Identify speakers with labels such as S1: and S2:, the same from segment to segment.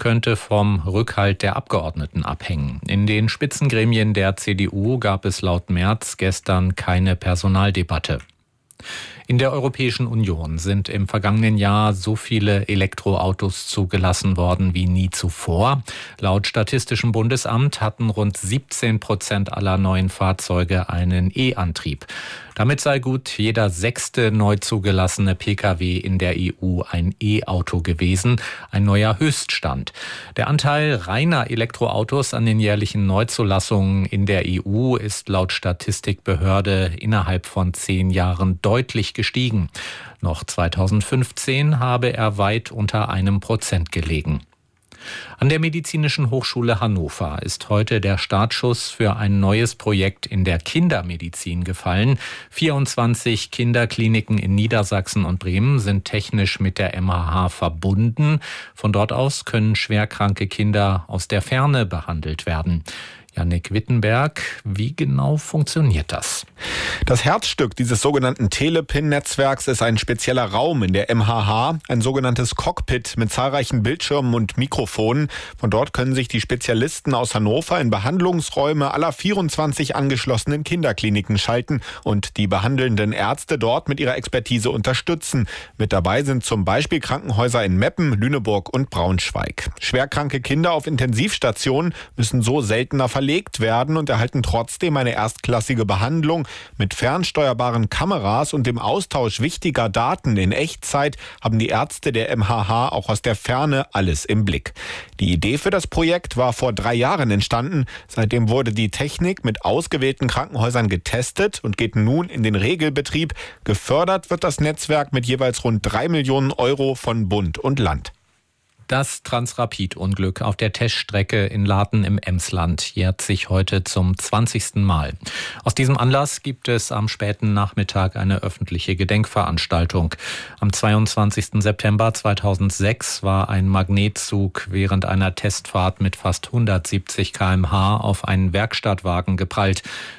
S1: könnte vom Rückhalt der Abgeordneten abhängen. In den Spitzengremien der CDU gab es laut Merz gestern keine Personaldebatte. In der Europäischen Union sind im vergangenen Jahr so viele Elektroautos zugelassen worden wie nie zuvor. Laut Statistischem Bundesamt hatten rund 17% aller neuen Fahrzeuge einen E-Antrieb. Damit sei gut jeder 6. neu zugelassene Pkw in der EU ein E-Auto gewesen, ein neuer Höchststand. Der Anteil reiner Elektroautos an den jährlichen Neuzulassungen in der EU ist laut Statistikbehörde innerhalb von 10 Jahren deutlich gestiegen. Noch 2015 habe er weit unter 1% gelegen. An der Medizinischen Hochschule Hannover ist heute der Startschuss für ein neues Projekt in der Kindermedizin gefallen. 24 Kinderkliniken in Niedersachsen und Bremen sind technisch mit der MHH verbunden. Von dort aus können schwerkranke Kinder aus der Ferne behandelt werden. Jannik Wittenberg, wie genau funktioniert das?
S2: Das Herzstück dieses sogenannten Telepin-Netzwerks ist ein spezieller Raum in der MHH, ein sogenanntes Cockpit mit zahlreichen Bildschirmen und Mikrofonen. Von dort können sich die Spezialisten aus Hannover in Behandlungsräume aller 24 angeschlossenen Kinderkliniken schalten und die behandelnden Ärzte dort mit ihrer Expertise unterstützen. Mit dabei sind zum Beispiel Krankenhäuser in Meppen, Lüneburg und Braunschweig. Schwerkranke Kinder auf Intensivstationen müssen so seltener verlegt werden und erhalten trotzdem eine erstklassige Behandlung. Mit fernsteuerbaren Kameras und dem Austausch wichtiger Daten in Echtzeit haben die Ärzte der MHH auch aus der Ferne alles im Blick. Die Idee für das Projekt war vor 3 Jahren entstanden. Seitdem wurde die Technik mit ausgewählten Krankenhäusern getestet und geht nun in den Regelbetrieb. Gefördert wird das Netzwerk mit jeweils rund 3 Millionen Euro von Bund und Land.
S1: Das Transrapid-Unglück auf der Teststrecke in Laten im Emsland jährt sich heute zum 20. Mal. Aus diesem Anlass gibt es am späten Nachmittag eine öffentliche Gedenkveranstaltung. Am 22. September 2006 war ein Magnetzug während einer Testfahrt mit fast 170 km/h auf einen Werkstattwagen geprallt.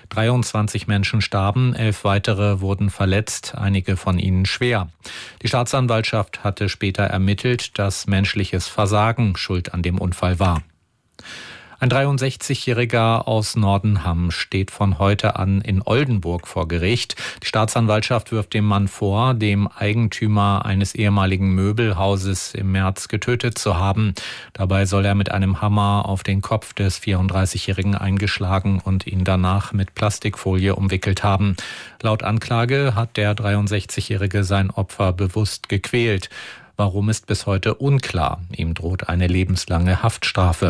S1: 23 Menschen starben, 11 weitere wurden verletzt, einige von ihnen schwer. Die Staatsanwaltschaft hatte später ermittelt, dass menschliches Versagen schuld an dem Unfall war. Ein 63-Jähriger aus Nordenham steht von heute an in Oldenburg vor Gericht. Die Staatsanwaltschaft wirft dem Mann vor, dem Eigentümer eines ehemaligen Möbelhauses im März getötet zu haben. Dabei soll er mit einem Hammer auf den Kopf des 34-Jährigen eingeschlagen und ihn danach mit Plastikfolie umwickelt haben. Laut Anklage hat der 63-Jährige sein Opfer bewusst gequält. Warum ist bis heute unklar. Ihm droht eine lebenslange Haftstrafe.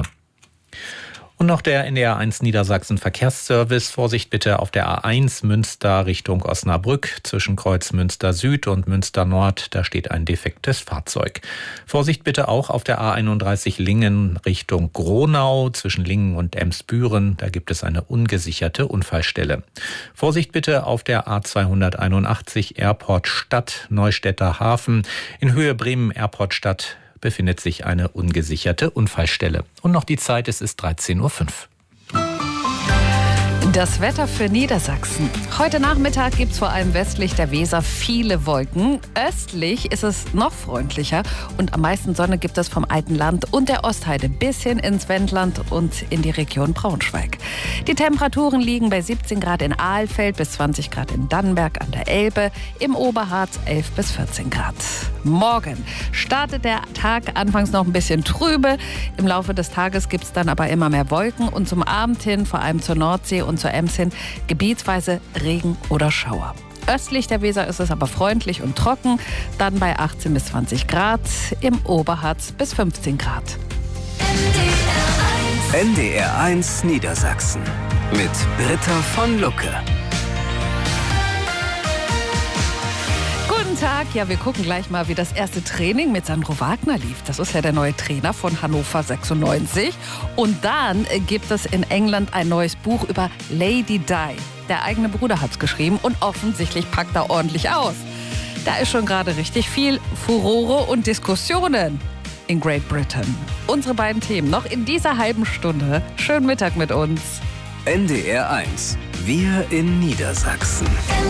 S1: Und noch der NDR 1 Niedersachsen Verkehrsservice. Vorsicht bitte auf der A1 Münster Richtung Osnabrück. Zwischen Kreuz Münster Süd und Münster Nord, da steht ein defektes Fahrzeug. Vorsicht bitte auch auf der A31 Lingen Richtung Gronau. Zwischen Lingen und Emsbüren, da gibt es eine ungesicherte Unfallstelle. Vorsicht bitte auf der A281 Airport Stadt Neustädter Hafen. In Höhe Bremen Airport Stadt befindet sich eine ungesicherte Unfallstelle. Und noch die Zeit, es ist 13:05 Uhr.
S3: Das Wetter für Niedersachsen. Heute Nachmittag gibt es vor allem westlich der Weser viele Wolken. Östlich ist es noch freundlicher und am meisten Sonne gibt es vom Alten Land und der Ostheide bis hin ins Wendland und in die Region Braunschweig. Die Temperaturen liegen bei 17 Grad in Alfeld bis 20 Grad in Dannenberg an der Elbe, im Oberharz 11 bis 14 Grad. Morgen startet der Tag anfangs noch ein bisschen trübe. Im Laufe des Tages gibt es dann aber immer mehr Wolken und zum Abend hin, vor allem zur Nordsee und zur Ems hin, gebietsweise Regen oder Schauer. Östlich der Weser ist es aber freundlich und trocken, dann bei 18 bis 20 Grad, im Oberharz bis 15 Grad.
S4: NDR 1 Niedersachsen mit Britta von Lucke.
S3: Guten Tag, ja, wir gucken gleich mal, wie das erste Training mit Sandro Wagner lief. Das ist ja der neue Trainer von Hannover 96. Und dann gibt es in England ein neues Buch über Lady Di. Der eigene Bruder hat es geschrieben und offensichtlich packt er ordentlich aus. Da ist schon gerade richtig viel Furore und Diskussionen in Great Britain. Unsere beiden Themen noch in dieser halben Stunde. Schönen Mittag mit uns.
S4: NDR 1, wir in Niedersachsen.